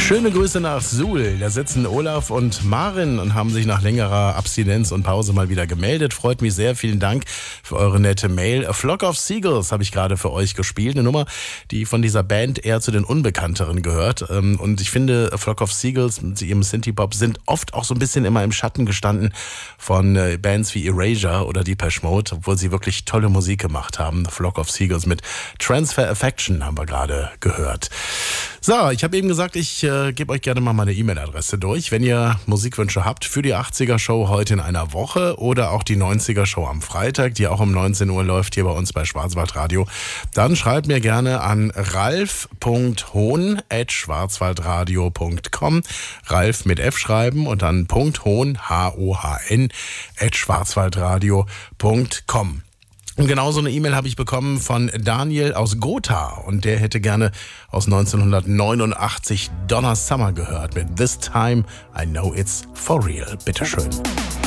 Schöne Grüße nach Suhl. Da sitzen Olaf und Marin und haben sich nach längerer Abstinenz und Pause mal wieder gemeldet. Freut mich sehr. Vielen Dank für eure nette Mail. A Flock of Seagulls habe ich gerade für euch gespielt. Eine Nummer, die von dieser Band eher zu den Unbekannteren gehört. Und ich finde, A Flock of Seagulls mit ihrem Synthie-Pop sind oft auch so ein bisschen immer im Schatten gestanden von Bands wie Erasure oder Depeche Mode, obwohl sie wirklich tolle Musik gemacht haben. A Flock of Seagulls mit Transfer Affection haben wir gerade gehört. So, ich habe eben gesagt, ich gebe euch gerne mal meine E-Mail-Adresse durch. Wenn ihr Musikwünsche habt für die 80er-Show heute in einer Woche oder auch die 90er-Show am Freitag, die auch um 19 Uhr läuft hier bei uns bei Schwarzwaldradio, dann schreibt mir gerne an ralf.hohn@schwarzwaldradio.com. Ralf mit F schreiben und dann .hohn, H-O-H-N, @schwarzwaldradio.com. Und genauso eine E-Mail habe ich bekommen von Daniel aus Gotha und der hätte gerne aus 1989 Donna Summer gehört mit This Time I Know It's For Real. Bitteschön.